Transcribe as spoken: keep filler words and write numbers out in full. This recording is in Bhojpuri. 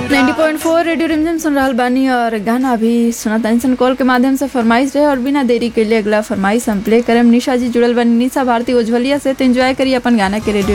नब्बे पॉइंट चार रेडियो रिमझिम सुन रहल बानी और गाना भी सुना तानी कॉल के माध्यम से फरमाइश रहे और बिना देरी के लिए अगला फरमाइश हम प्ले करम। निशा जी जुड़ल बानी निशा भारती उज्ज्वलिया से, तो एंजॉय करिए अपन गाना के रेडियो